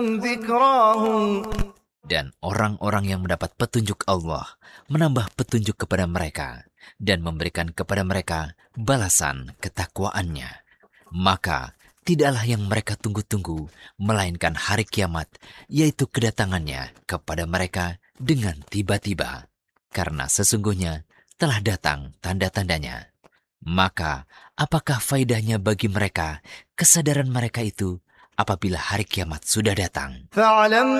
ذكراه. Dan orang-orang yang mendapat petunjuk Allah menambah petunjuk kepada mereka dan memberikan kepada mereka balasan ketakwaannya. Maka tidaklah yang mereka tunggu-tunggu melainkan hari kiamat, yaitu kedatangannya kepada mereka dengan tiba-tiba. Karena sesungguhnya telah datang tanda-tandanya. Maka apakah faedahnya bagi mereka kesadaran mereka itu apabila hari kiamat sudah datang? فاعلم